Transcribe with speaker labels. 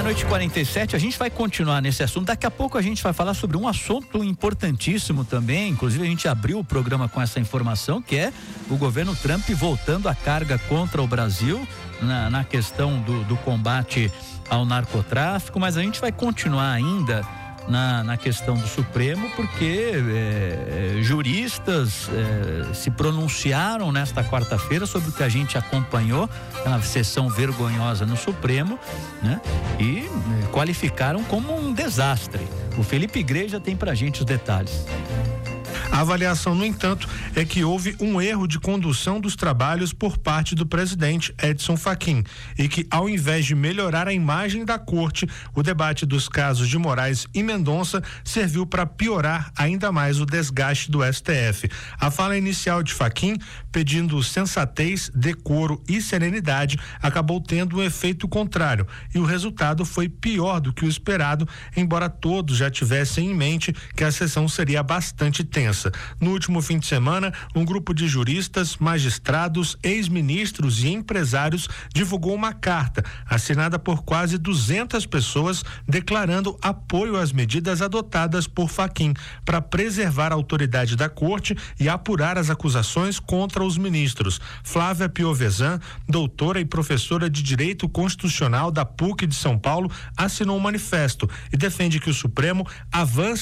Speaker 1: Meia-noite e 47, a gente vai continuar nesse assunto. Daqui a pouco a gente vai falar sobre um assunto importantíssimo também. Inclusive, a gente abriu o programa com essa informação, que é o governo Trump voltando a carga contra o Brasil na questão do combate ao narcotráfico. Mas a gente vai continuar ainda na questão do Supremo, porque juristas se pronunciaram nesta quarta-feira sobre o que a gente acompanhou, uma sessão vergonhosa no Supremo, né? E qualificaram como um desastre. O Felipe Igreja tem pra gente os detalhes.
Speaker 2: A avaliação, no entanto, é que houve um erro de condução dos trabalhos por parte do presidente Edson Fachin e que, ao invés de melhorar a imagem da corte, o debate dos casos de Moraes e Mendonça serviu para piorar ainda mais o desgaste do STF. A fala inicial de Fachin, pedindo sensatez, decoro e serenidade, acabou tendo um efeito contrário e o resultado foi pior do que o esperado, embora todos já tivessem em mente que a sessão seria bastante tensa. No último fim de semana, um grupo de juristas, magistrados, ex-ministros e empresários divulgou uma carta assinada por quase 200 pessoas declarando apoio às medidas adotadas por Fachin para preservar a autoridade da corte e apurar as acusações contra os ministros. Flávia Piovesan, doutora e professora de Direito Constitucional da PUC de São Paulo, assinou um manifesto e defende que o Supremo avance